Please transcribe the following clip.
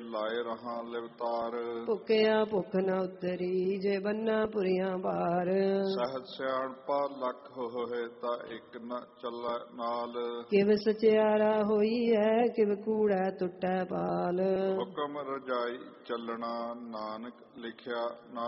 ਲਾਏ ਰਹਾ ਲਿਵਤਾਰ। ਭੁੱਖਿਆ ਭੁੱਖ ਨ ਉਤਰੀ ਜੇ ਬੰਨਾ ਪੁਰੀਆਂ ਬਾਰ। ਸਹਿਜ ਸਿਆਣਪਾ ਲੱਖ ਹੋਏ ਤਾਂ ਇੱਕ ਨ ਚੱਲੈ ਨਾਲ। ਕਿਵ ਸਚਿਆਰਾ ਹੋਈਐ ਕਿਵ ਕੂੜੈ ਟੁੱਟੈ ਪਾਲ। ਹੁਕਮ ਰਜਾਈ ਚੱਲਣਾ ਨਾਨਕ ਲਿਖਿਆ ਨਾ